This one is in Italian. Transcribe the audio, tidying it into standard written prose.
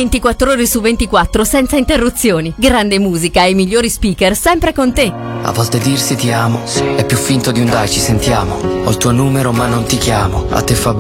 24 ore su 24 senza interruzioni. Grande musica e i migliori speaker sempre con te. A volte dirsi ti amo è più finto di un dai ci sentiamo. Ho il tuo numero ma non ti chiamo. A te fa bene